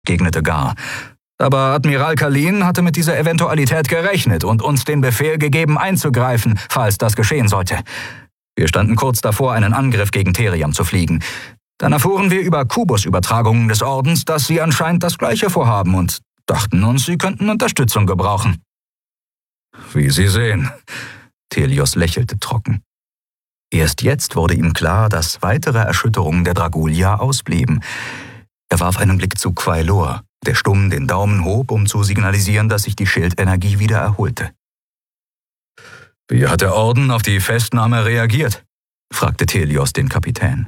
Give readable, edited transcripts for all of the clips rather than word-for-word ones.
entgegnete Gar. Aber Admiral Kalin hatte mit dieser Eventualität gerechnet und uns den Befehl gegeben, einzugreifen, falls das geschehen sollte. Wir standen kurz davor, einen Angriff gegen Theriam zu fliegen. Dann erfuhren wir über Kubus-Übertragungen des Ordens, dass sie anscheinend das Gleiche vorhaben und dachten uns, sie könnten Unterstützung gebrauchen. Wie Sie sehen. Thelios lächelte trocken. Erst jetzt wurde ihm klar, dass weitere Erschütterungen der Dragulia ausblieben. Er warf einen Blick zu Quailor, der stumm den Daumen hob, um zu signalisieren, dass sich die Schildenergie wieder erholte. »Wie hat der Orden auf die Festnahme reagiert?« fragte Thelios den Kapitän.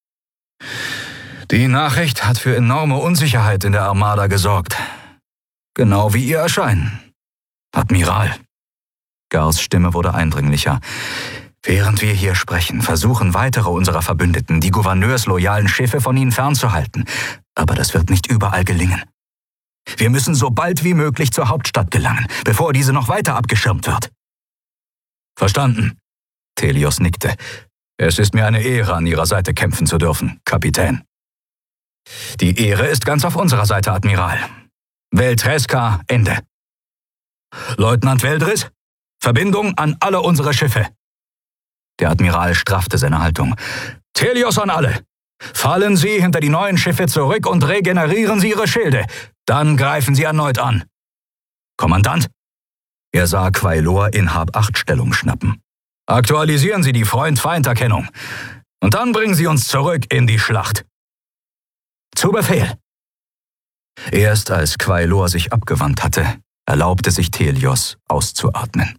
»Die Nachricht hat für enorme Unsicherheit in der Armada gesorgt. Genau wie ihr Erscheinen. Admiral.« Gars Stimme wurde eindringlicher. »Während wir hier sprechen, versuchen weitere unserer Verbündeten, die gouverneursloyalen Schiffe von ihnen fernzuhalten. Aber das wird nicht überall gelingen. Wir müssen so bald wie möglich zur Hauptstadt gelangen, bevor diese noch weiter abgeschirmt wird.« »Verstanden.« Thelios nickte. »Es ist mir eine Ehre, an Ihrer Seite kämpfen zu dürfen, Kapitän.« »Die Ehre ist ganz auf unserer Seite, Admiral. Veltreska, Ende.« »Leutnant Veldris, Verbindung an alle unsere Schiffe.« Der Admiral straffte seine Haltung. »Thelios an alle! Fallen Sie hinter die neuen Schiffe zurück und regenerieren Sie Ihre Schilde. Dann greifen Sie erneut an.« »Kommandant!« Er sah Quailor in Hab-8-Stellung schnappen. »Aktualisieren Sie die Freund-Feind-Erkennung. Und dann bringen Sie uns zurück in die Schlacht.« »Zu Befehl!« Erst als Quailor sich abgewandt hatte, erlaubte sich Thelios auszuatmen.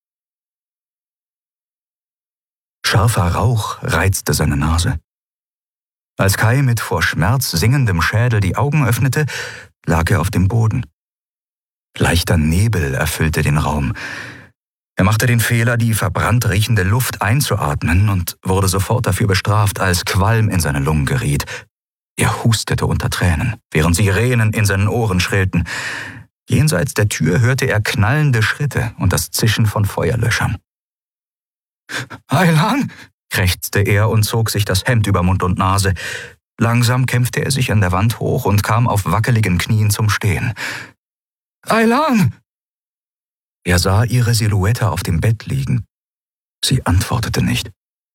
Scharfer Rauch reizte seine Nase. Als Kai mit vor Schmerz singendem Schädel die Augen öffnete, lag er auf dem Boden. Leichter Nebel erfüllte den Raum. Er machte den Fehler, die verbrannt riechende Luft einzuatmen und wurde sofort dafür bestraft, als Qualm in seine Lungen geriet. Er hustete unter Tränen, während Sirenen in seinen Ohren schrillten. Jenseits der Tür hörte er knallende Schritte und das Zischen von Feuerlöschern. »Aylan«, krächzte er und zog sich das Hemd über Mund und Nase. Langsam kämpfte er sich an der Wand hoch und kam auf wackeligen Knien zum Stehen. »Aylan!« Er sah ihre Silhouette auf dem Bett liegen. Sie antwortete nicht.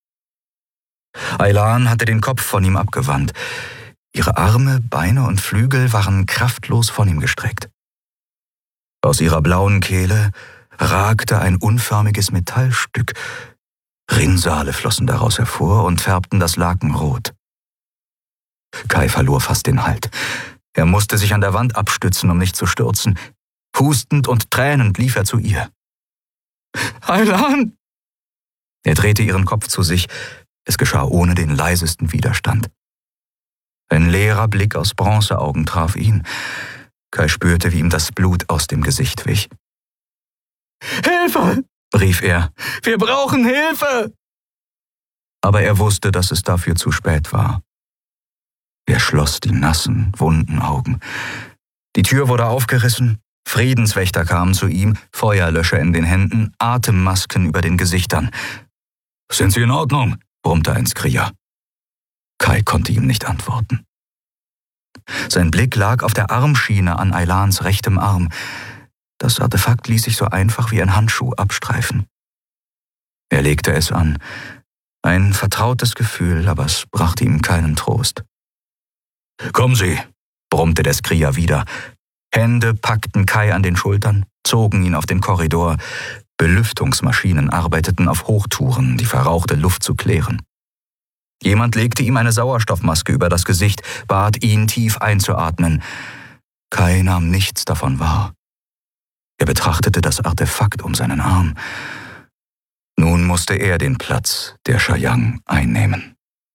Aylan hatte den Kopf von ihm abgewandt. Ihre Arme, Beine und Flügel waren kraftlos von ihm gestreckt. Aus ihrer blauen Kehle ragte ein unförmiges Metallstück. Rinnsale flossen daraus hervor und färbten das Laken rot. Kai verlor fast den Halt. Er musste sich an der Wand abstützen, um nicht zu stürzen. Hustend und tränend lief er zu ihr. »Aylan!« Er drehte ihren Kopf zu sich. Es geschah ohne den leisesten Widerstand. Ein leerer Blick aus Bronzeaugen traf ihn. Kai spürte, wie ihm das Blut aus dem Gesicht wich. »Hilfe!« rief er. »Wir brauchen Hilfe!« Aber er wusste, dass es dafür zu spät war. Er schloss die nassen, wunden Augen. Die Tür wurde aufgerissen, Friedenswächter kamen zu ihm, Feuerlöscher in den Händen, Atemmasken über den Gesichtern. »Sind Sie in Ordnung?« brummte ein Skrier. Kai konnte ihm nicht antworten. Sein Blick lag auf der Armschiene an Aylans rechtem Arm. Das Artefakt ließ sich so einfach wie ein Handschuh abstreifen. Er legte es an. Ein vertrautes Gefühl, aber es brachte ihm keinen Trost. »Kommen Sie«, brummte der Skrier wieder. Hände packten Kai an den Schultern, zogen ihn auf den Korridor. Belüftungsmaschinen arbeiteten auf Hochtouren, die verrauchte Luft zu klären. Jemand legte ihm eine Sauerstoffmaske über das Gesicht, bat ihn, tief einzuatmen. Kai nahm nichts davon wahr. Er betrachtete das Artefakt um seinen Arm. Nun musste er den Platz der Shayang einnehmen.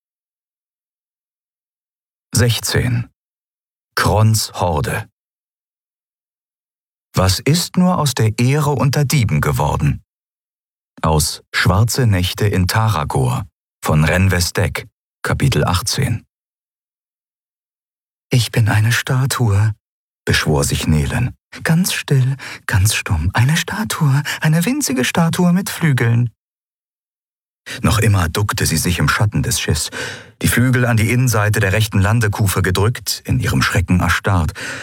16. Krons Horde. Was ist nur aus der Ehre unter Dieben geworden? Aus Schwarze Nächte in Taragor von Ren-Vestek, Kapitel 18. »Ich bin eine Statue«, beschwor sich Nelen. »Ganz still, ganz stumm, eine Statue, eine winzige Statue mit Flügeln.« Noch immer duckte sie sich im Schatten des Schiffs. die Flügel an die Innenseite der rechten Landekufe gedrückt, in ihrem Schrecken erstarrt,